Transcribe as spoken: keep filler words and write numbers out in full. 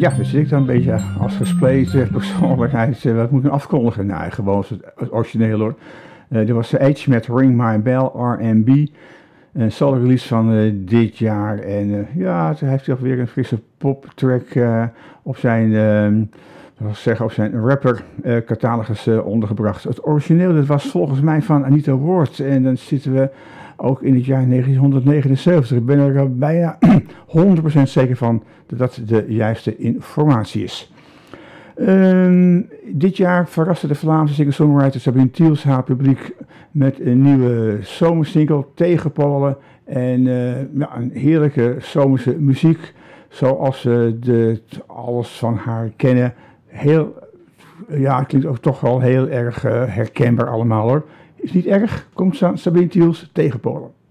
ja, dan zit ik dan een beetje als gespleten persoonlijkheid. Uh, wat moet ik nou afkondigen? Nou, gewoon het, het origineel hoor. Uh, er was Edge met Ring My Bell, R en B. Een solo release van uh, dit jaar. En uh, ja, hij heeft toch weer een frisse poptrack uh, op zijn, uh, wat zeggen, op zijn rapper uh, catalogus uh, ondergebracht. Het origineel dat was volgens mij van Anita Ward. En dan zitten we ook in het jaar negentien negenenzeventig. Ik ben er bijna honderd procent zeker van dat dat de juiste informatie is. Um, dit jaar verraste de Vlaamse singer-songwriter Sabine Tiels haar publiek met een nieuwe zomersingle, Tegenpolen. En uh, ja, een heerlijke zomerse muziek, zoals we de, alles van haar kennen. Heel, ja, het klinkt ook toch wel heel erg uh, herkenbaar allemaal hoor. Is niet erg, komt Sabine Tiels, Tegenpolen.